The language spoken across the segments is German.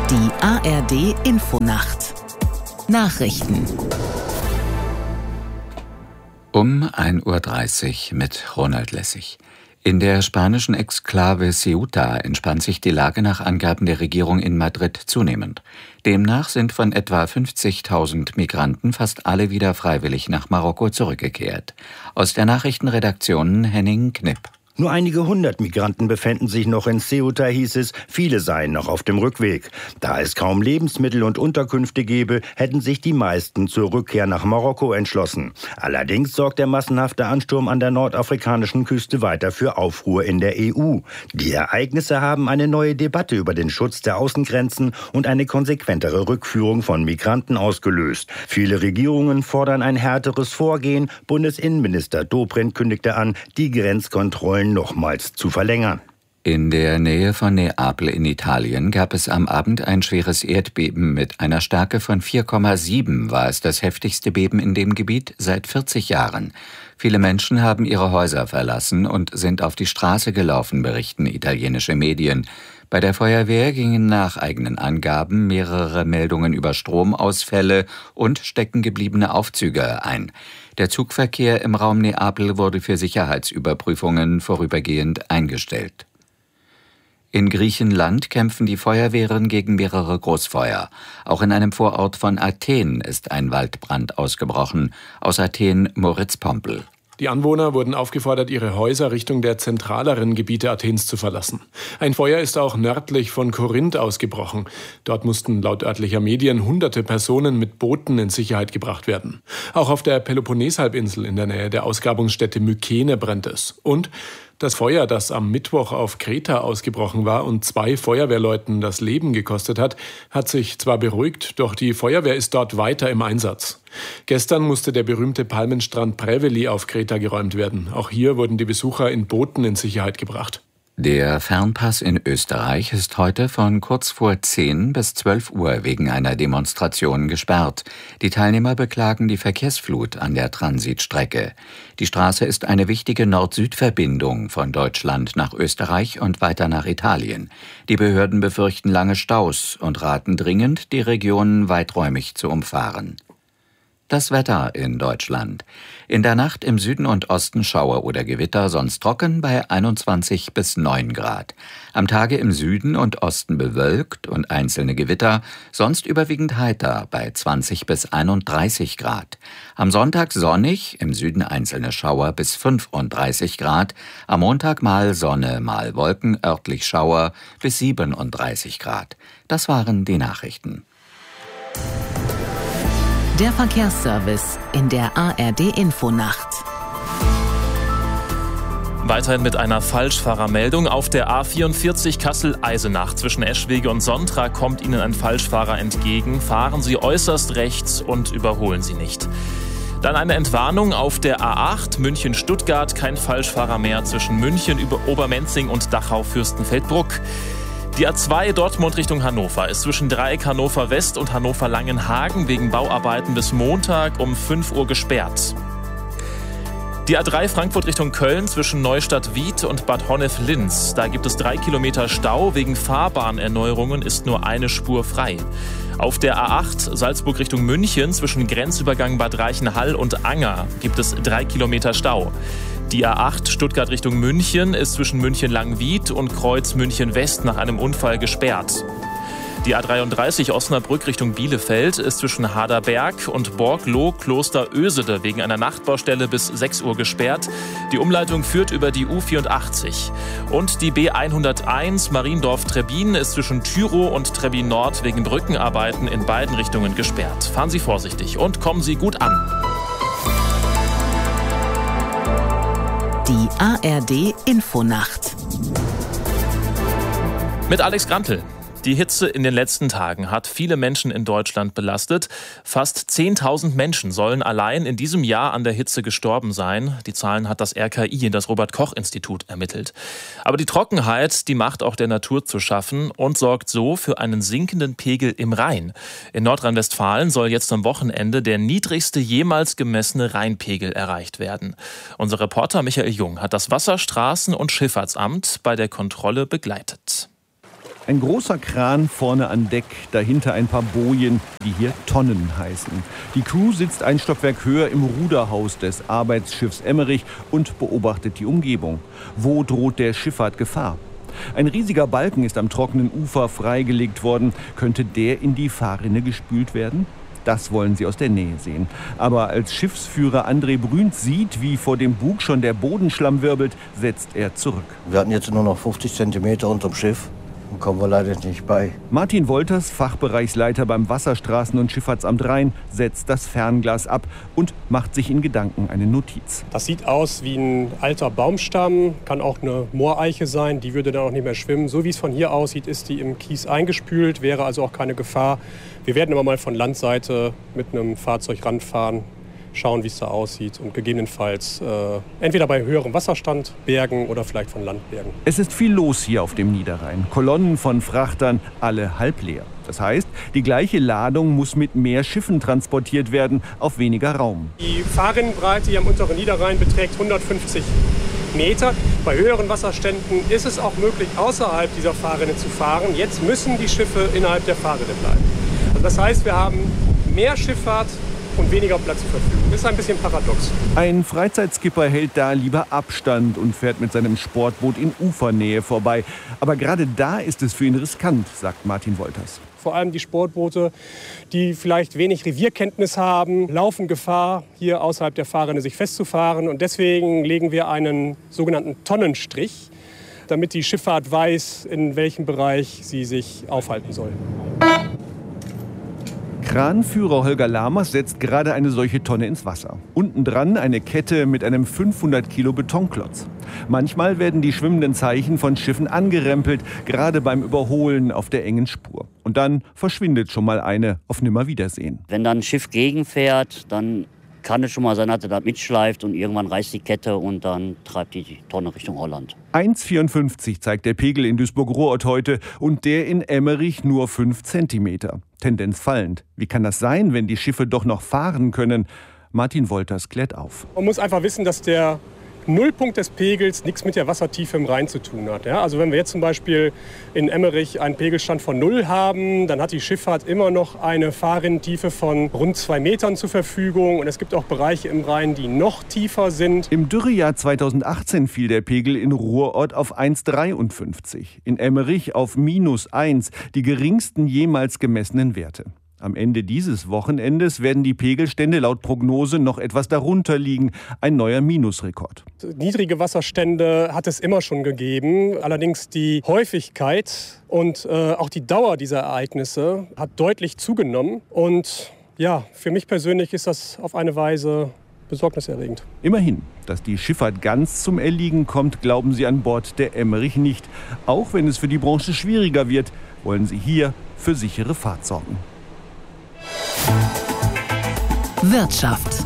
Die ARD Infonacht Nachrichten Um 1:30 Uhr mit Ronald Lessig. In der spanischen Exklave Ceuta entspannt sich die Lage nach Angaben der Regierung in Madrid zunehmend. Demnach sind von etwa 50.000 Migranten fast alle wieder freiwillig nach Marokko zurückgekehrt. Aus der Nachrichtenredaktion Henning Knipp. Nur einige hundert Migranten befänden sich noch in Ceuta, hieß es. Viele seien noch auf dem Rückweg. Da es kaum Lebensmittel und Unterkünfte gebe, hätten sich die meisten zur Rückkehr nach Marokko entschlossen. Allerdings sorgt der massenhafte Ansturm an der nordafrikanischen Küste weiter für Aufruhr in der EU. Die Ereignisse haben eine neue Debatte über den Schutz der Außengrenzen und eine konsequentere Rückführung von Migranten ausgelöst. Viele Regierungen fordern ein härteres Vorgehen. Bundesinnenminister Dobrindt kündigte an, die Grenzkontrollen nochmals zu verlängern. In der Nähe von Neapel in Italien gab es am Abend ein schweres Erdbeben mit einer Stärke von 4,7, war es das heftigste Beben in dem Gebiet seit 40 Jahren. Viele Menschen haben ihre Häuser verlassen und sind auf die Straße gelaufen, berichten italienische Medien. Bei der Feuerwehr gingen nach eigenen Angaben mehrere Meldungen über Stromausfälle und steckengebliebene Aufzüge ein. Der Zugverkehr im Raum Neapel wurde für Sicherheitsüberprüfungen vorübergehend eingestellt. In Griechenland kämpfen die Feuerwehren gegen mehrere Großfeuer. Auch in einem Vorort von Athen ist ein Waldbrand ausgebrochen. Aus Athen Moritz Pompel. Die Anwohner wurden aufgefordert, ihre Häuser Richtung der zentraleren Gebiete Athens zu verlassen. Ein Feuer ist auch nördlich von Korinth ausgebrochen. Dort mussten laut örtlicher Medien hunderte Personen mit Booten in Sicherheit gebracht werden. Auch auf der Peloponneshalbinsel in der Nähe der Ausgrabungsstätte Mykene brennt es. Und das Feuer, das am Mittwoch auf Kreta ausgebrochen war und 2 Feuerwehrleuten das Leben gekostet hat, hat sich zwar beruhigt, doch die Feuerwehr ist dort weiter im Einsatz. Gestern musste der berühmte Palmenstrand Preveli auf Kreta geräumt werden. Auch hier wurden die Besucher in Booten in Sicherheit gebracht. Der Fernpass in Österreich ist heute von kurz vor 10 bis 12 Uhr wegen einer Demonstration gesperrt. Die Teilnehmer beklagen die Verkehrsflut an der Transitstrecke. Die Straße ist eine wichtige Nord-Süd-Verbindung von Deutschland nach Österreich und weiter nach Italien. Die Behörden befürchten lange Staus und raten dringend, die Region weiträumig zu umfahren. Das Wetter in Deutschland. In der Nacht im Süden und Osten Schauer oder Gewitter, sonst trocken bei 21 bis 9 Grad. Am Tage im Süden und Osten bewölkt und einzelne Gewitter, sonst überwiegend heiter bei 20 bis 31 Grad. Am Sonntag sonnig, im Süden einzelne Schauer bis 35 Grad. Am Montag mal Sonne, mal Wolken, örtlich Schauer bis 37 Grad. Das waren die Nachrichten. Der Verkehrsservice in der ARD Infonacht. Weiterhin mit einer Falschfahrermeldung. Auf der A44 Kassel-Eisenach zwischen Eschwege und Sontra kommt Ihnen ein Falschfahrer entgegen. Fahren Sie äußerst rechts und überholen Sie nicht. Dann eine Entwarnung auf der A8 München-Stuttgart. Kein Falschfahrer mehr zwischen München über Obermenzing und Dachau-Fürstenfeldbruck. Die A2 Dortmund Richtung Hannover ist zwischen Dreieck Hannover West und Hannover Langenhagen wegen Bauarbeiten bis Montag um 5 Uhr gesperrt. Die A3 Frankfurt Richtung Köln zwischen Neustadt-Wied und Bad Honnef-Linz. Da gibt es 3 Kilometer Stau. Wegen Fahrbahnerneuerungen ist nur eine Spur frei. Auf der A8 Salzburg Richtung München zwischen Grenzübergang Bad Reichenhall und Anger gibt es 3 Kilometer Stau. Die A8 Stuttgart Richtung München ist zwischen München-Langwied und Kreuz München-West nach einem Unfall gesperrt. Die A33 Osnabrück Richtung Bielefeld ist zwischen Harderberg und Borgloh-Kloster-Ösede wegen einer Nachtbaustelle bis 6 Uhr gesperrt. Die Umleitung führt über die U84. Und die B101 Mariendorf-Trebbin ist zwischen Tyrow und Trebbin Nord wegen Brückenarbeiten in beiden Richtungen gesperrt. Fahren Sie vorsichtig und kommen Sie gut an. Die ARD Infonacht. Mit Alex Grantl. Die Hitze in den letzten Tagen hat viele Menschen in Deutschland belastet. Fast 10.000 Menschen sollen allein in diesem Jahr an der Hitze gestorben sein. Die Zahlen hat das RKI, das Robert-Koch-Institut, ermittelt. Aber die Trockenheit, die macht auch der Natur zu schaffen und sorgt so für einen sinkenden Pegel im Rhein. In Nordrhein-Westfalen soll jetzt am Wochenende der niedrigste jemals gemessene Rheinpegel erreicht werden. Unser Reporter Michael Jung hat das Wasser-, Straßen- und Schifffahrtsamt bei der Kontrolle begleitet. Ein großer Kran vorne an Deck, dahinter ein paar Bojen, die hier Tonnen heißen. Die Crew sitzt ein Stockwerk höher im Ruderhaus des Arbeitsschiffs Emmerich und beobachtet die Umgebung. Wo droht der Schifffahrt Gefahr? Ein riesiger Balken ist am trockenen Ufer freigelegt worden. Könnte der in die Fahrrinne gespült werden? Das wollen sie aus der Nähe sehen. Aber als Schiffsführer André Brünz sieht, wie vor dem Bug schon der Bodenschlamm wirbelt, setzt er zurück. Wir hatten jetzt nur noch 50 Zentimeter unterm Schiff. Da kommen wir leider nicht bei. Martin Wolters, Fachbereichsleiter beim Wasserstraßen- und Schifffahrtsamt Rhein, setzt das Fernglas ab und macht sich in Gedanken eine Notiz. Das sieht aus wie ein alter Baumstamm, kann auch eine Mooreiche sein, die würde dann auch nicht mehr schwimmen. So wie es von hier aussieht, ist die im Kies eingespült, wäre also auch keine Gefahr. Wir werden aber mal von Landseite mit einem Fahrzeug ranfahren, schauen, wie es da aussieht und gegebenenfalls entweder bei höherem Wasserstand bergen oder vielleicht von Land bergen. Es ist viel los hier auf dem Niederrhein. Kolonnen von Frachtern, alle halb leer. Das heißt, die gleiche Ladung muss mit mehr Schiffen transportiert werden, auf weniger Raum. Die Fahrrinnenbreite hier am unteren Niederrhein beträgt 150 Meter. Bei höheren Wasserständen ist es auch möglich, außerhalb dieser Fahrrinne zu fahren. Jetzt müssen die Schiffe innerhalb der Fahrrinne bleiben. Also das heißt, wir haben mehr Schifffahrt und weniger Platz zur Verfügung. Das ist ein bisschen paradox. Ein Freizeitskipper hält da lieber Abstand und fährt mit seinem Sportboot in Ufernähe vorbei. Aber gerade da ist es für ihn riskant, sagt Martin Wolters. Vor allem die Sportboote, die vielleicht wenig Revierkenntnis haben, laufen Gefahr, hier außerhalb der Fahrrinne sich festzufahren. Und deswegen legen wir einen sogenannten Tonnenstrich, damit die Schifffahrt weiß, in welchem Bereich sie sich aufhalten soll. Kranführer Holger Lamers setzt gerade eine solche Tonne ins Wasser. Unten dran eine Kette mit einem 500 Kilo Betonklotz. Manchmal werden die schwimmenden Zeichen von Schiffen angerempelt, gerade beim Überholen auf der engen Spur. Und dann verschwindet schon mal eine auf Nimmerwiedersehen. Wenn dann ein Schiff gegenfährt, dann kann es schon mal sein, dass er da mitschleift und irgendwann reißt die Kette und dann treibt die Tonne Richtung Holland. 1,54 zeigt der Pegel in Duisburg-Rohrott heute und der in Emmerich nur 5 Zentimeter. Tendenz fallend. Wie kann das sein, wenn die Schiffe doch noch fahren können? Martin Wolters klärt auf. Man muss einfach wissen, dass der Nullpunkt des Pegels nichts mit der Wassertiefe im Rhein zu tun hat. Ja, also wenn wir jetzt zum Beispiel in Emmerich einen Pegelstand von 0 haben, dann hat die Schifffahrt immer noch eine Fahrrinnentiefe von rund 2 Metern zur Verfügung. Und es gibt auch Bereiche im Rhein, die noch tiefer sind. Im Dürrejahr 2018 fiel der Pegel in Ruhrort auf 1,53, in Emmerich auf -1, die geringsten jemals gemessenen Werte. Am Ende dieses Wochenendes werden die Pegelstände laut Prognose noch etwas darunter liegen. Ein neuer Minusrekord. Niedrige Wasserstände hat es immer schon gegeben. Allerdings die Häufigkeit und auch die Dauer dieser Ereignisse hat deutlich zugenommen. Und ja, für mich persönlich ist das auf eine Weise besorgniserregend. Immerhin, dass die Schifffahrt ganz zum Erliegen kommt, glauben sie an Bord der Emmerich nicht. Auch wenn es für die Branche schwieriger wird, wollen sie hier für sichere Fahrt sorgen. Wirtschaft.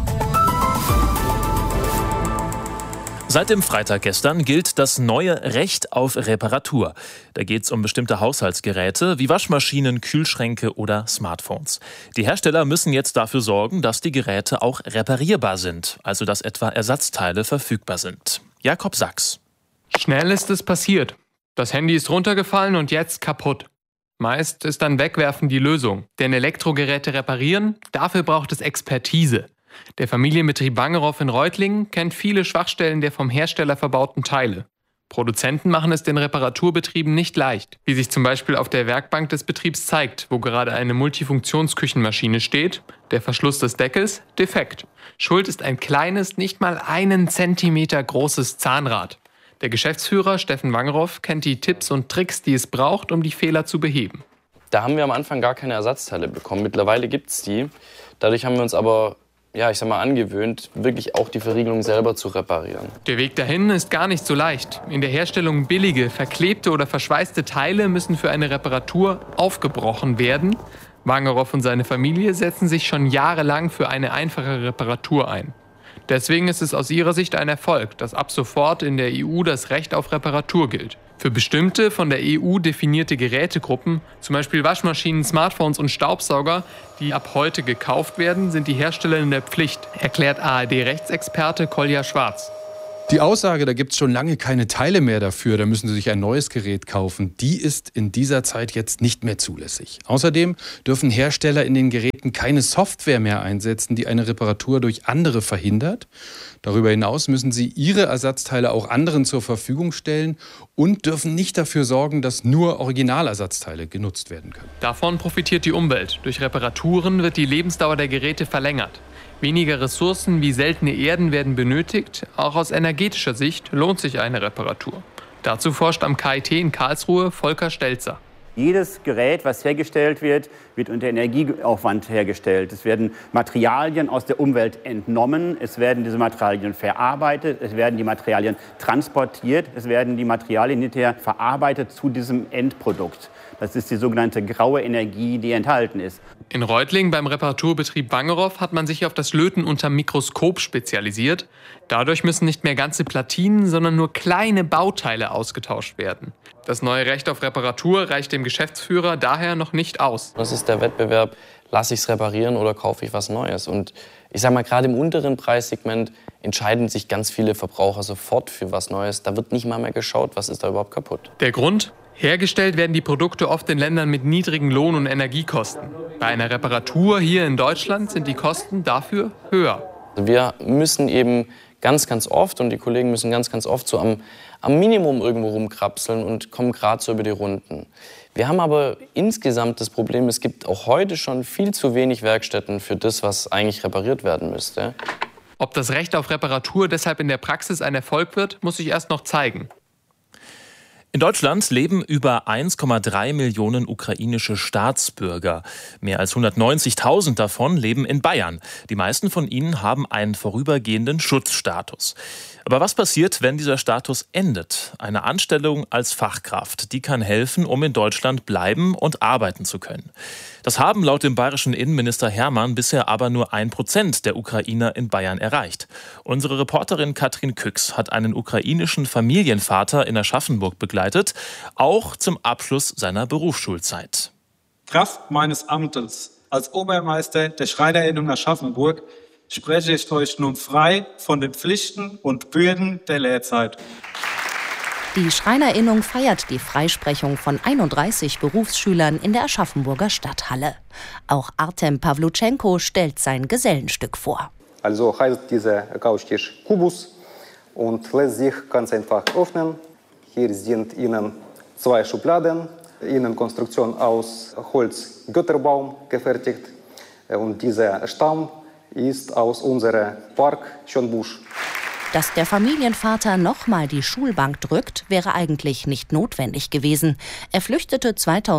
Seit dem Freitag gestern gilt das neue Recht auf Reparatur. Da geht es um bestimmte Haushaltsgeräte wie Waschmaschinen, Kühlschränke oder Smartphones. Die Hersteller müssen jetzt dafür sorgen, dass die Geräte auch reparierbar sind, also dass etwa Ersatzteile verfügbar sind. Jakob Sachs. Schnell ist es passiert. Das Handy ist runtergefallen und jetzt kaputt. Meist ist dann Wegwerfen die Lösung. Denn Elektrogeräte reparieren, dafür braucht es Expertise. Der Familienbetrieb Wangerow in Reutlingen kennt viele Schwachstellen der vom Hersteller verbauten Teile. Produzenten machen es den Reparaturbetrieben nicht leicht, wie sich zum Beispiel auf der Werkbank des Betriebs zeigt, wo gerade eine Multifunktionsküchenmaschine steht. Der Verschluss des Deckels defekt. Schuld ist ein kleines, nicht mal 1 Zentimeter großes Zahnrad. Der Geschäftsführer Steffen Wangerow kennt die Tipps und Tricks, die es braucht, um die Fehler zu beheben. Da haben wir am Anfang gar keine Ersatzteile bekommen. Mittlerweile gibt es die. Dadurch haben wir uns aber angewöhnt, wirklich auch die Verriegelung selber zu reparieren. Der Weg dahin ist gar nicht so leicht. In der Herstellung billige, verklebte oder verschweißte Teile müssen für eine Reparatur aufgebrochen werden. Wangerow und seine Familie setzen sich schon jahrelang für eine einfache Reparatur ein. Deswegen ist es aus ihrer Sicht ein Erfolg, dass ab sofort in der EU das Recht auf Reparatur gilt. Für bestimmte von der EU definierte Gerätegruppen, zum Beispiel Waschmaschinen, Smartphones und Staubsauger, die ab heute gekauft werden, sind die Hersteller in der Pflicht, erklärt ARD-Rechtsexperte Kolja Schwarz. Die Aussage, da gibt es schon lange keine Teile mehr dafür, da müssen Sie sich ein neues Gerät kaufen, die ist in dieser Zeit jetzt nicht mehr zulässig. Außerdem dürfen Hersteller in den Geräten keine Software mehr einsetzen, die eine Reparatur durch andere verhindert. Darüber hinaus müssen sie ihre Ersatzteile auch anderen zur Verfügung stellen und dürfen nicht dafür sorgen, dass nur Originalersatzteile genutzt werden können. Davon profitiert die Umwelt. Durch Reparaturen wird die Lebensdauer der Geräte verlängert. Weniger Ressourcen wie seltene Erden werden benötigt. Auch aus energetischer Sicht lohnt sich eine Reparatur. Dazu forscht am KIT in Karlsruhe Volker Stelzer. Jedes Gerät, was hergestellt wird, wird unter Energieaufwand hergestellt. Es werden Materialien aus der Umwelt entnommen, es werden diese Materialien verarbeitet, es werden die Materialien transportiert, es werden die Materialien hinterher verarbeitet zu diesem Endprodukt. Das ist die sogenannte graue Energie, die enthalten ist. In Reutlingen beim Reparaturbetrieb Wangerow hat man sich auf das Löten unter Mikroskop spezialisiert. Dadurch müssen nicht mehr ganze Platinen, sondern nur kleine Bauteile ausgetauscht werden. Das neue Recht auf Reparatur reicht dem Geschäftsführer daher noch nicht aus. Das ist der Wettbewerb, lasse ich es reparieren oder kaufe ich was Neues? Und ich sage mal, gerade im unteren Preissegment entscheiden sich ganz viele Verbraucher sofort für was Neues. Da wird nicht mal mehr geschaut, was ist da überhaupt kaputt. Der Grund? Hergestellt werden die Produkte oft in Ländern mit niedrigen Lohn- und Energiekosten. Bei einer Reparatur hier in Deutschland sind die Kosten dafür höher. Wir müssen eben ganz oft, und die Kollegen müssen ganz oft so am Minimum irgendwo rumkrapseln und kommen gerade so über die Runden. Wir haben aber insgesamt das Problem, es gibt auch heute schon viel zu wenig Werkstätten für das, was eigentlich repariert werden müsste. Ob das Recht auf Reparatur deshalb in der Praxis ein Erfolg wird, muss sich erst noch zeigen. In Deutschland leben über 1,3 Millionen ukrainische Staatsbürger. Mehr als 190.000 davon leben in Bayern. Die meisten von ihnen haben einen vorübergehenden Schutzstatus. Aber was passiert, wenn dieser Status endet? Eine Anstellung als Fachkraft, die kann helfen, um in Deutschland bleiben und arbeiten zu können. Das haben laut dem bayerischen Innenminister Hermann bisher aber nur 1% der Ukrainer in Bayern erreicht. Unsere Reporterin Katrin Küchs hat einen ukrainischen Familienvater in Aschaffenburg begleitet, auch zum Abschluss seiner Berufsschulzeit. Kraft meines Amtes als Obermeister der Schreinerinnung Aschaffenburg spreche ich euch nun frei von den Pflichten und Bürden der Lehrzeit. Die Schreinerinnung feiert die Freisprechung von 31 Berufsschülern in der Aschaffenburger Stadthalle. Auch Artem Pawlutschenko stellt sein Gesellenstück vor. Also heißt dieser Couchtisch Kubus und lässt sich ganz einfach öffnen. Hier sind innen 2 Schubladen, Innenkonstruktion aus Holzgötterbaum gefertigt und dieser Stamm ist aus unserem Park Schönbusch. Dass der Familienvater nochmal die Schulbank drückt, wäre eigentlich nicht notwendig gewesen. Er flüchtete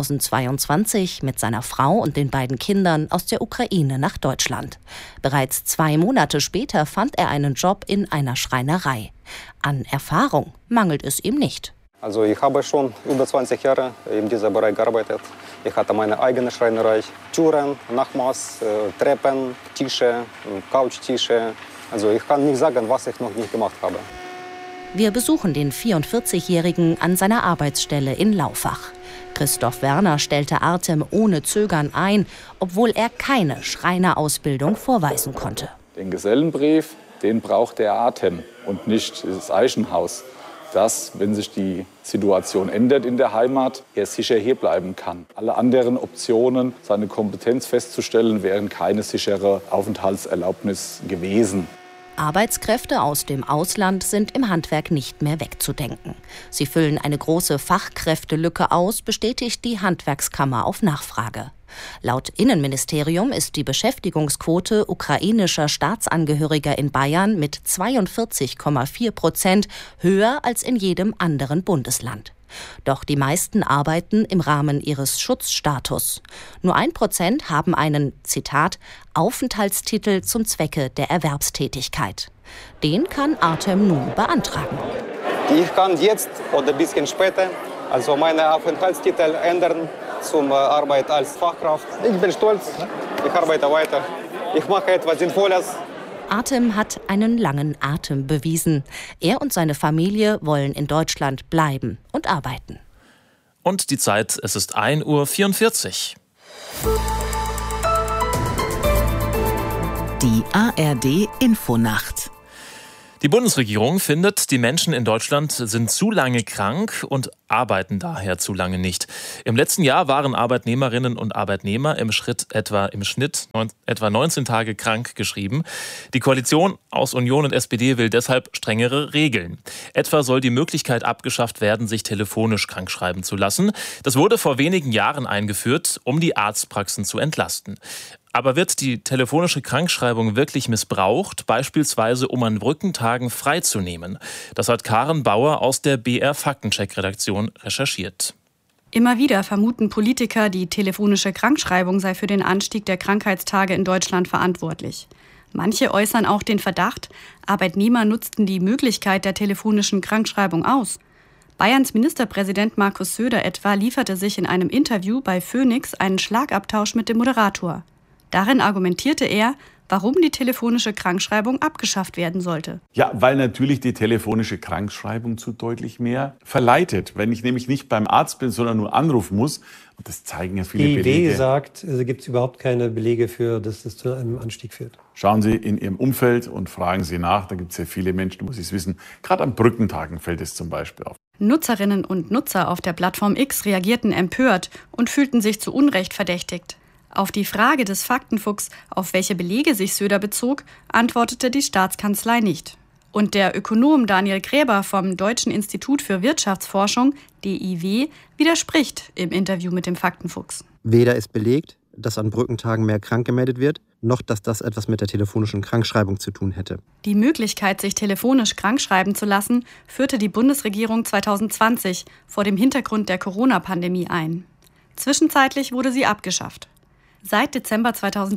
2022 mit seiner Frau und den beiden Kindern aus der Ukraine nach Deutschland. Bereits 2 Monate später fand er einen Job in einer Schreinerei. An Erfahrung mangelt es ihm nicht. Also ich habe schon über 20 Jahre in diesem Bereich gearbeitet. Ich hatte meine eigene Schreinerei. Türen, Nachmaß, Treppen, Tische, Couchtische. Also ich kann nicht sagen, was ich noch nicht gemacht habe. Wir besuchen den 44-Jährigen an seiner Arbeitsstelle in Laufach. Christoph Werner stellte Artem ohne Zögern ein, obwohl er keine Schreinerausbildung vorweisen konnte. Den Gesellenbrief, den braucht der Artem und nicht das Eichenhaus. Dass, wenn sich die Situation ändert in der Heimat, er sicher hier bleiben kann. Alle anderen Optionen, seine Kompetenz festzustellen, wären keine sichere Aufenthaltserlaubnis gewesen. Arbeitskräfte aus dem Ausland sind im Handwerk nicht mehr wegzudenken. Sie füllen eine große Fachkräftelücke aus, bestätigt die Handwerkskammer auf Nachfrage. Laut Innenministerium ist die Beschäftigungsquote ukrainischer Staatsangehöriger in Bayern mit 42,4% höher als in jedem anderen Bundesland. Doch die meisten arbeiten im Rahmen ihres Schutzstatus. Nur 1% haben einen, Zitat, Aufenthaltstitel zum Zwecke der Erwerbstätigkeit. Den kann Artem nun beantragen. Ich kann jetzt oder ein bisschen später also meinen Aufenthaltstitel ändern zum Arbeit als Fachkraft. Ich bin stolz, ich arbeite weiter. Ich mache etwas Sinnvolles. Artem hat einen langen Atem bewiesen. Er und seine Familie wollen in Deutschland bleiben und arbeiten. Und die Zeit, es ist 1:44 Uhr. Die ARD Infonacht. Die Bundesregierung findet, die Menschen in Deutschland sind zu lange krank und arbeiten daher zu lange nicht. Im letzten Jahr waren Arbeitnehmerinnen und Arbeitnehmer im Schnitt etwa 19 Tage krank geschrieben. Die Koalition aus Union und SPD will deshalb strengere Regeln. Etwa soll die Möglichkeit abgeschafft werden, sich telefonisch krankschreiben zu lassen. Das wurde vor wenigen Jahren eingeführt, um die Arztpraxen zu entlasten. Aber wird die telefonische Krankschreibung wirklich missbraucht, beispielsweise um an Brückentagen freizunehmen? Das hat Karen Bauer aus der BR Faktencheck-Redaktion recherchiert. Immer wieder vermuten Politiker, die telefonische Krankschreibung sei für den Anstieg der Krankheitstage in Deutschland verantwortlich. Manche äußern auch den Verdacht, Arbeitnehmer nutzten die Möglichkeit der telefonischen Krankschreibung aus. Bayerns Ministerpräsident Markus Söder etwa lieferte sich in einem Interview bei Phoenix einen Schlagabtausch mit dem Moderator. Darin argumentierte er, warum die telefonische Krankschreibung abgeschafft werden sollte. Ja, weil natürlich die telefonische Krankschreibung zu deutlich mehr verleitet. Wenn ich nämlich nicht beim Arzt bin, sondern nur anrufen muss, und das zeigen ja viele Belege. Die sagt, also gibt es überhaupt keine Belege für, dass das zu einem Anstieg führt. Schauen Sie in Ihrem Umfeld und fragen Sie nach. Da gibt es ja viele Menschen, muss ich es wissen. Gerade an Brückentagen fällt es zum Beispiel auf. Nutzerinnen und Nutzer auf der Plattform X reagierten empört und fühlten sich zu Unrecht verdächtigt. Auf die Frage des Faktenfuchs, auf welche Belege sich Söder bezog, antwortete die Staatskanzlei nicht. Und der Ökonom Daniel Gräber vom Deutschen Institut für Wirtschaftsforschung, DIW, widerspricht im Interview mit dem Faktenfuchs. Weder ist belegt, dass an Brückentagen mehr krank gemeldet wird, noch dass das etwas mit der telefonischen Krankschreibung zu tun hätte. Die Möglichkeit, sich telefonisch krankschreiben zu lassen, führte die Bundesregierung 2020 vor dem Hintergrund der Corona-Pandemie ein. Zwischenzeitlich wurde sie abgeschafft. Seit Dezember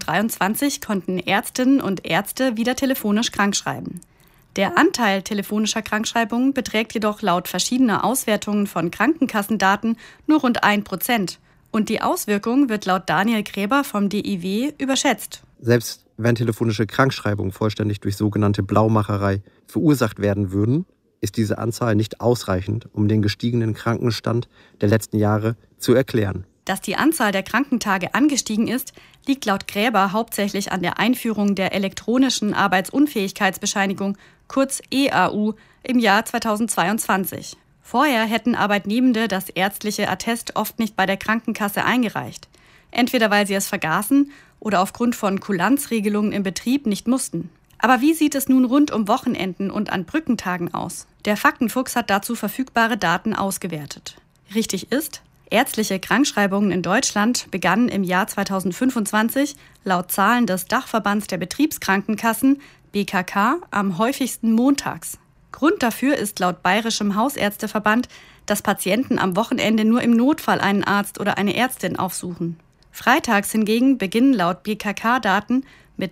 2023 konnten Ärztinnen und Ärzte wieder telefonisch krankschreiben. Der Anteil telefonischer Krankschreibungen beträgt jedoch laut verschiedener Auswertungen von Krankenkassendaten nur rund 1%. Und die Auswirkung wird laut Daniel Gräber vom DIW überschätzt. Selbst wenn telefonische Krankschreibungen vollständig durch sogenannte Blaumacherei verursacht werden würden, ist diese Anzahl nicht ausreichend, um den gestiegenen Krankenstand der letzten Jahre zu erklären. Dass die Anzahl der Krankentage angestiegen ist, liegt laut Gräber hauptsächlich an der Einführung der elektronischen Arbeitsunfähigkeitsbescheinigung, kurz EAU, im Jahr 2022. Vorher hätten Arbeitnehmende das ärztliche Attest oft nicht bei der Krankenkasse eingereicht. Entweder weil sie es vergaßen oder aufgrund von Kulanzregelungen im Betrieb nicht mussten. Aber wie sieht es nun rund um Wochenenden und an Brückentagen aus? Der Faktenfuchs hat dazu verfügbare Daten ausgewertet. Richtig ist, ärztliche Krankschreibungen in Deutschland begannen im Jahr 2025 laut Zahlen des Dachverbands der Betriebskrankenkassen BKK am häufigsten montags. Grund dafür ist laut Bayerischem Hausärzteverband, dass Patienten am Wochenende nur im Notfall einen Arzt oder eine Ärztin aufsuchen. Freitags hingegen beginnen laut BKK-Daten mit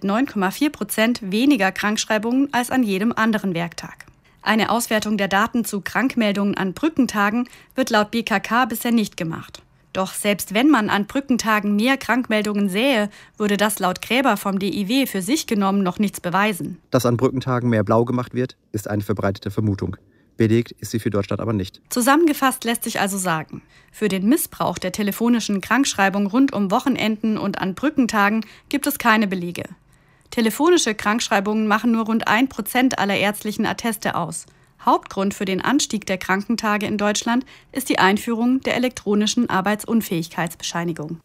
9,4% weniger Krankschreibungen als an jedem anderen Werktag. Eine Auswertung der Daten zu Krankmeldungen an Brückentagen wird laut BKK bisher nicht gemacht. Doch selbst wenn man an Brückentagen mehr Krankmeldungen sähe, würde das laut Gräber vom DIW für sich genommen noch nichts beweisen. Dass an Brückentagen mehr blau gemacht wird, ist eine verbreitete Vermutung. Belegt ist sie für Deutschland aber nicht. Zusammengefasst lässt sich also sagen, für den Missbrauch der telefonischen Krankschreibung rund um Wochenenden und an Brückentagen gibt es keine Belege. Telefonische Krankschreibungen machen nur rund 1% aller ärztlichen Atteste aus. Hauptgrund für den Anstieg der Krankentage in Deutschland ist die Einführung der elektronischen Arbeitsunfähigkeitsbescheinigung.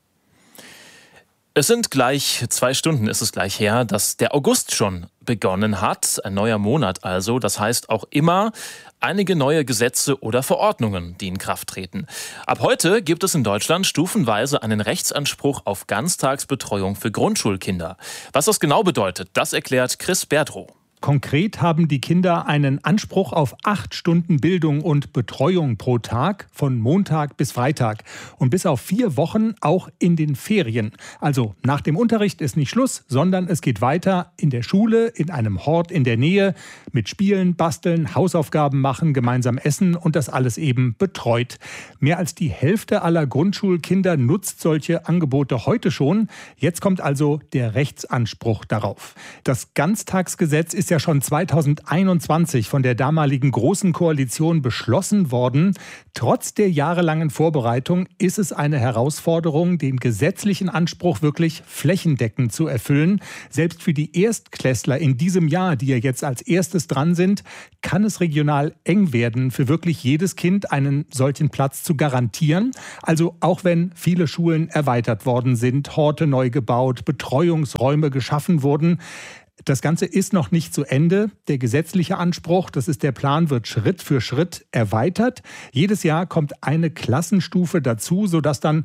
Es sind gleich 2 Stunden, ist es gleich her, dass der August schon begonnen hat. Ein neuer Monat also. Das heißt auch immer einige neue Gesetze oder Verordnungen, die in Kraft treten. Ab heute gibt es in Deutschland stufenweise einen Rechtsanspruch auf Ganztagsbetreuung für Grundschulkinder. Was das genau bedeutet, das erklärt Chris Berdrow. Konkret haben die Kinder einen Anspruch auf 8 Stunden Bildung und Betreuung pro Tag von Montag bis Freitag und bis auf 4 Wochen auch in den Ferien. Also nach dem Unterricht ist nicht Schluss, sondern es geht weiter in der Schule, in einem Hort in der Nähe, mit Spielen, Basteln, Hausaufgaben machen, gemeinsam essen und das alles eben betreut. Mehr als die Hälfte aller Grundschulkinder nutzt solche Angebote heute schon. Jetzt kommt also der Rechtsanspruch darauf. Das Ganztagsgesetz ist ja schon 2021 von der damaligen Großen Koalition beschlossen worden. Trotz der jahrelangen Vorbereitung ist es eine Herausforderung, den gesetzlichen Anspruch wirklich flächendeckend zu erfüllen. Selbst für die Erstklässler in diesem Jahr, die ja jetzt als erstes dran sind, kann es regional eng werden, für wirklich jedes Kind einen solchen Platz zu garantieren. Also auch wenn viele Schulen erweitert worden sind, Horte neu gebaut, Betreuungsräume geschaffen wurden. Das Ganze ist noch nicht zu Ende. Der gesetzliche Anspruch, das ist der Plan, wird Schritt für Schritt erweitert. Jedes Jahr kommt eine Klassenstufe dazu, sodass dann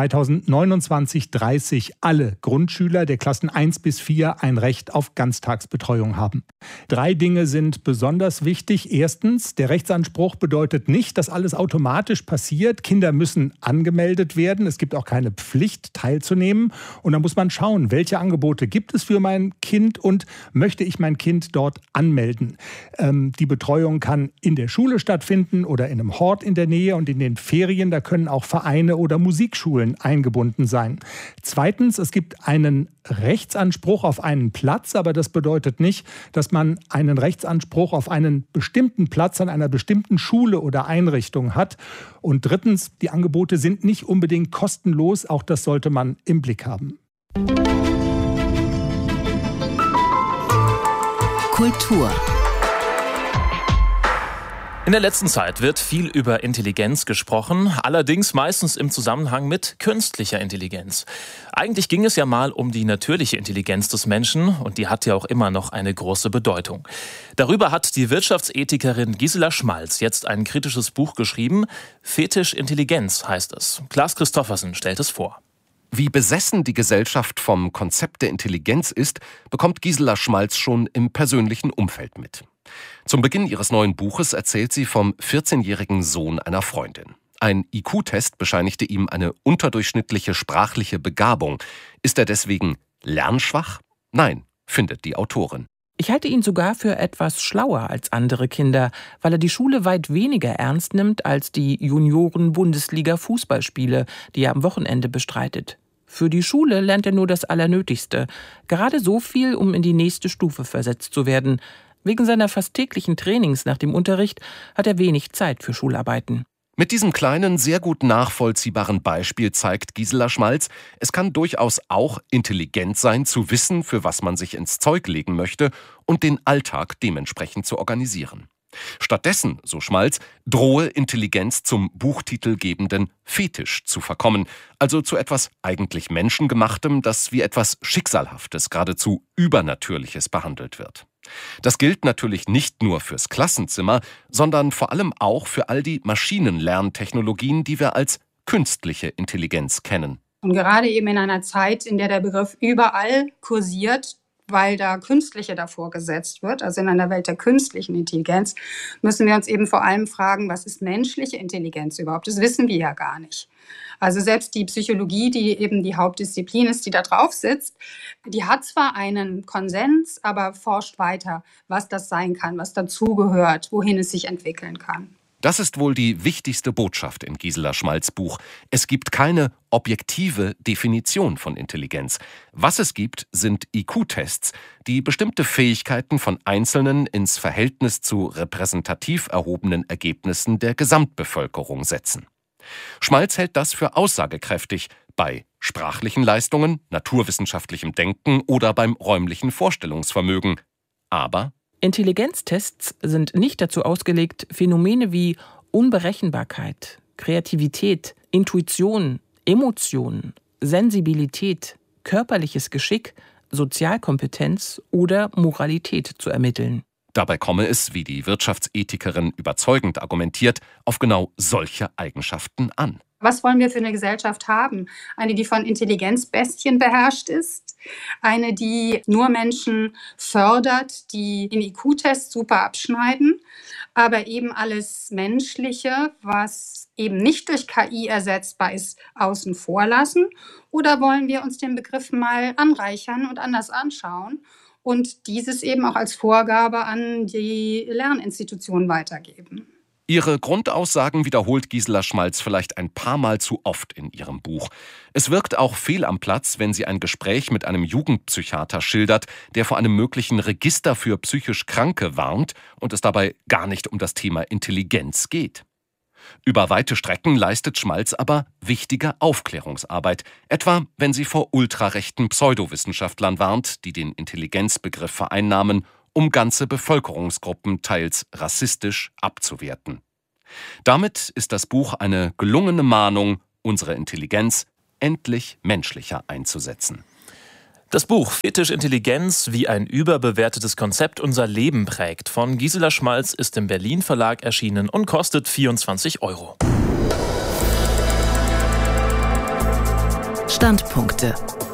2029/30 alle Grundschüler der Klassen 1 bis 4 ein Recht auf Ganztagsbetreuung haben. 3 Dinge sind besonders wichtig. Erstens, der Rechtsanspruch bedeutet nicht, dass alles automatisch passiert. Kinder müssen angemeldet werden. Es gibt auch keine Pflicht, teilzunehmen. Und da muss man schauen, welche Angebote gibt es für mein Kind und möchte ich mein Kind dort anmelden. Die Betreuung kann in der Schule stattfinden oder in einem Hort in der Nähe, und in den Ferien, da können auch Vereine oder Musikschulen eingebunden sein. Zweitens, es gibt einen Rechtsanspruch auf einen Platz, aber das bedeutet nicht, dass man einen Rechtsanspruch auf einen bestimmten Platz an einer bestimmten Schule oder Einrichtung hat. Und drittens, die Angebote sind nicht unbedingt kostenlos, auch das sollte man im Blick haben. Kultur. In der letzten Zeit wird viel über Intelligenz gesprochen, allerdings meistens im Zusammenhang mit künstlicher Intelligenz. Eigentlich ging es ja mal um die natürliche Intelligenz des Menschen, und die hat ja auch immer noch eine große Bedeutung. Darüber hat die Wirtschaftsethikerin Gisela Schmalz jetzt ein kritisches Buch geschrieben. Fetisch Intelligenz heißt es. Klaas Christoffersen stellt es vor. Wie besessen die Gesellschaft vom Konzept der Intelligenz ist, bekommt Gisela Schmalz schon im persönlichen Umfeld mit. Zum Beginn ihres neuen Buches erzählt sie vom 14-jährigen Sohn einer Freundin. Ein IQ-Test bescheinigte ihm eine unterdurchschnittliche sprachliche Begabung. Ist er deswegen lernschwach? Nein, findet die Autorin. Ich halte ihn sogar für etwas schlauer als andere Kinder, weil er die Schule weit weniger ernst nimmt als die Junioren-Bundesliga-Fußballspiele, die er am Wochenende bestreitet. Für die Schule lernt er nur das Allernötigste, gerade so viel, um in die nächste Stufe versetzt zu werden. Wegen seiner fast täglichen Trainings nach dem Unterricht hat er wenig Zeit für Schularbeiten. Mit diesem kleinen, sehr gut nachvollziehbaren Beispiel zeigt Gisela Schmalz, es kann durchaus auch intelligent sein, zu wissen, für was man sich ins Zeug legen möchte und den Alltag dementsprechend zu organisieren. Stattdessen, so Schmalz, drohe Intelligenz zum buchtitelgebenden Fetisch zu verkommen, also zu etwas eigentlich Menschengemachtem, das wie etwas Schicksalhaftes, geradezu Übernatürliches behandelt wird. Das gilt natürlich nicht nur fürs Klassenzimmer, sondern vor allem auch für all die Maschinenlerntechnologien, die wir als künstliche Intelligenz kennen. Und gerade eben in einer Zeit, in der der Begriff überall kursiert, weil da Künstliche davor gesetzt wird, also in einer Welt der künstlichen Intelligenz, müssen wir uns eben vor allem fragen, was ist menschliche Intelligenz überhaupt? Das wissen wir ja gar nicht. Also selbst die Psychologie, die eben die Hauptdisziplin ist, die da drauf sitzt, die hat zwar einen Konsens, aber forscht weiter, was das sein kann, was dazugehört, wohin es sich entwickeln kann. Das ist wohl die wichtigste Botschaft in Gisela Schmalz' Buch. Es gibt keine objektive Definition von Intelligenz. Was es gibt, sind IQ-Tests, die bestimmte Fähigkeiten von Einzelnen ins Verhältnis zu repräsentativ erhobenen Ergebnissen der Gesamtbevölkerung setzen. Schmalz hält das für aussagekräftig bei sprachlichen Leistungen, naturwissenschaftlichem Denken oder beim räumlichen Vorstellungsvermögen. Aber Intelligenztests sind nicht dazu ausgelegt, Phänomene wie Unberechenbarkeit, Kreativität, Intuition, Emotionen, Sensibilität, körperliches Geschick, Sozialkompetenz oder Moralität zu ermitteln. Dabei komme es, wie die Wirtschaftsethikerin überzeugend argumentiert, auf genau solche Eigenschaften an. Was wollen wir für eine Gesellschaft haben? Eine, die von Intelligenzbestien beherrscht ist? Eine, die nur Menschen fördert, die in IQ-Tests super abschneiden, aber eben alles Menschliche, was eben nicht durch KI ersetzbar ist, außen vor lassen? Oder wollen wir uns den Begriff mal anreichern und anders anschauen und dieses eben auch als Vorgabe an die Lerninstitutionen weitergeben? Ihre Grundaussagen wiederholt Gisela Schmalz vielleicht ein paar Mal zu oft in ihrem Buch. Es wirkt auch fehl am Platz, wenn sie ein Gespräch mit einem Jugendpsychiater schildert, der vor einem möglichen Register für psychisch Kranke warnt und es dabei gar nicht um das Thema Intelligenz geht. Über weite Strecken leistet Schmalz aber wichtige Aufklärungsarbeit, etwa wenn sie vor ultrarechten Pseudowissenschaftlern warnt, die den Intelligenzbegriff vereinnahmen, um ganze Bevölkerungsgruppen teils rassistisch abzuwerten. Damit ist das Buch eine gelungene Mahnung, unsere Intelligenz endlich menschlicher einzusetzen. Das Buch Fetisch Intelligenz, wie ein überbewertetes Konzept unser Leben prägt von Gisela Schmalz ist im Berlin Verlag erschienen und kostet 24 €. Standpunkte.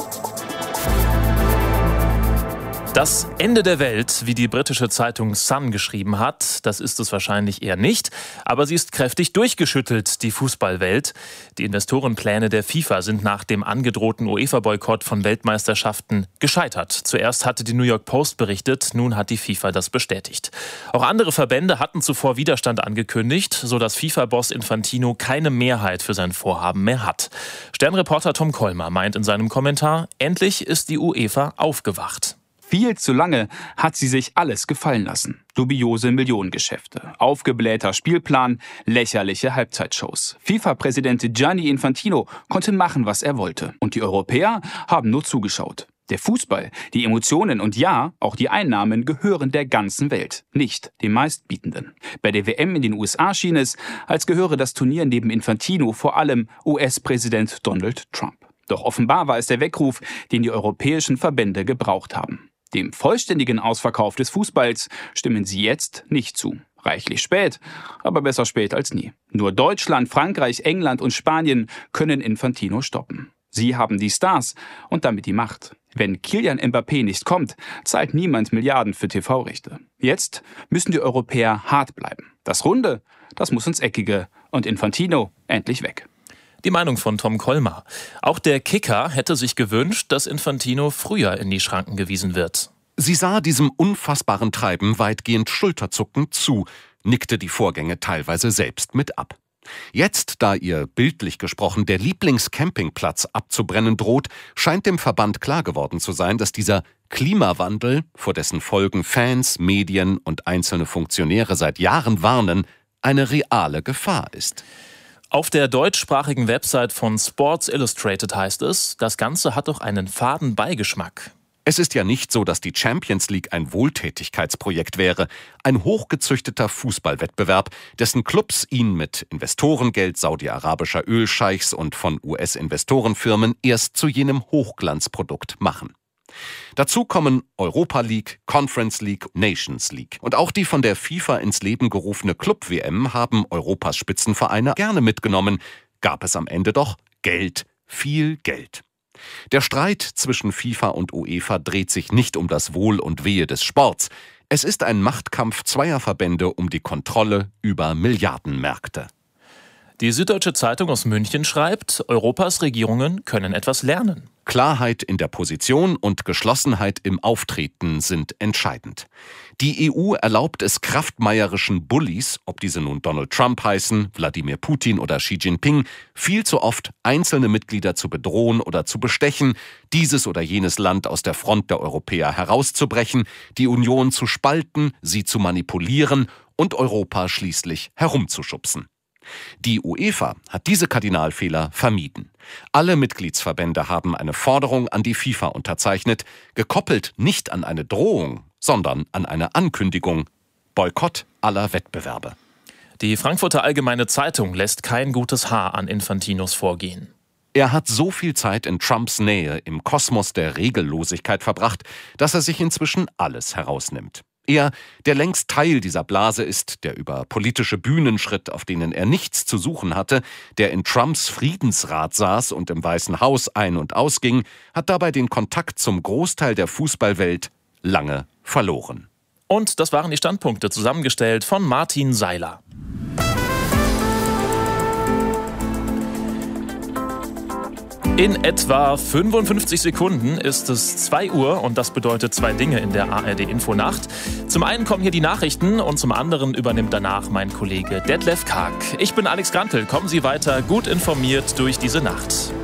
Das Ende der Welt, wie die britische Zeitung Sun geschrieben hat, das ist es wahrscheinlich eher nicht. Aber sie ist kräftig durchgeschüttelt, die Fußballwelt. Die Investorenpläne der FIFA sind nach dem angedrohten UEFA-Boykott von Weltmeisterschaften gescheitert. Zuerst hatte die New York Post berichtet, nun hat die FIFA das bestätigt. Auch andere Verbände hatten zuvor Widerstand angekündigt, sodass FIFA-Boss Infantino keine Mehrheit für sein Vorhaben mehr hat. Sternreporter Tom Kolmer meint in seinem Kommentar, endlich ist die UEFA aufgewacht. Viel zu lange hat sie sich alles gefallen lassen. Dubiose Millionengeschäfte, aufgeblähter Spielplan, lächerliche Halbzeitshows. FIFA-Präsident Gianni Infantino konnte machen, was er wollte. Und die Europäer haben nur zugeschaut. Der Fußball, die Emotionen und ja, auch die Einnahmen gehören der ganzen Welt, nicht dem Meistbietenden. Bei der WM in den USA schien es, als gehöre das Turnier neben Infantino vor allem US-Präsident Donald Trump. Doch offenbar war es der Weckruf, den die europäischen Verbände gebraucht haben. Dem vollständigen Ausverkauf des Fußballs stimmen sie jetzt nicht zu. Reichlich spät, aber besser spät als nie. Nur Deutschland, Frankreich, England und Spanien können Infantino stoppen. Sie haben die Stars und damit die Macht. Wenn Kylian Mbappé nicht kommt, zahlt niemand Milliarden für TV-Rechte. Jetzt müssen die Europäer hart bleiben. Das Runde, das muss ins Eckige und Infantino endlich weg. Die Meinung von Tom Kolmer. Auch der Kicker hätte sich gewünscht, dass Infantino früher in die Schranken gewiesen wird. Sie sah diesem unfassbaren Treiben weitgehend schulterzuckend zu, nickte die Vorgänge teilweise selbst mit ab. Jetzt, da ihr bildlich gesprochen der Lieblingscampingplatz abzubrennen droht, scheint dem Verband klar geworden zu sein, dass dieser Klimawandel, vor dessen Folgen Fans, Medien und einzelne Funktionäre seit Jahren warnen, eine reale Gefahr ist. Auf der deutschsprachigen Website von Sports Illustrated heißt es, das Ganze hat doch einen faden Beigeschmack. Es ist ja nicht so, dass die Champions League ein Wohltätigkeitsprojekt wäre. Ein hochgezüchteter Fußballwettbewerb, dessen Clubs ihn mit Investorengeld saudi-arabischer Ölscheichs und von US-Investorenfirmen erst zu jenem Hochglanzprodukt machen. Dazu kommen Europa League, Conference League, Nations League. Und auch die von der FIFA ins Leben gerufene Club-WM haben Europas Spitzenvereine gerne mitgenommen. Gab es am Ende doch Geld, viel Geld. Der Streit zwischen FIFA und UEFA dreht sich nicht um das Wohl und Wehe des Sports. Es ist ein Machtkampf zweier Verbände um die Kontrolle über Milliardenmärkte. Die Süddeutsche Zeitung aus München schreibt, Europas Regierungen können etwas lernen. Klarheit in der Position und Geschlossenheit im Auftreten sind entscheidend. Die EU erlaubt es kraftmeierischen Bullies, ob diese nun Donald Trump heißen, Wladimir Putin oder Xi Jinping, viel zu oft einzelne Mitglieder zu bedrohen oder zu bestechen, dieses oder jenes Land aus der Front der Europäer herauszubrechen, die Union zu spalten, sie zu manipulieren und Europa schließlich herumzuschubsen. Die UEFA hat diese Kardinalfehler vermieden. Alle Mitgliedsverbände haben eine Forderung an die FIFA unterzeichnet, gekoppelt nicht an eine Drohung, sondern an eine Ankündigung: Boykott aller Wettbewerbe. Die Frankfurter Allgemeine Zeitung lässt kein gutes Haar an Infantinos Vorgehen. Er hat so viel Zeit in Trumps Nähe im Kosmos der Regellosigkeit verbracht, dass er sich inzwischen alles herausnimmt. Er, der längst Teil dieser Blase ist, der über politische Bühnen schritt, auf denen er nichts zu suchen hatte, der in Trumps Friedensrat saß und im Weißen Haus ein- und ausging, hat dabei den Kontakt zum Großteil der Fußballwelt lange verloren. Und das waren die Standpunkte, zusammengestellt von Martin Seiler. In etwa 55 Sekunden ist es 2 Uhr und das bedeutet 2 Dinge in der ARD-Infonacht. Zum einen kommen hier die Nachrichten und zum anderen übernimmt danach mein Kollege Detlef Karg. Ich bin Alex Grantel. Kommen Sie weiter gut informiert durch diese Nacht.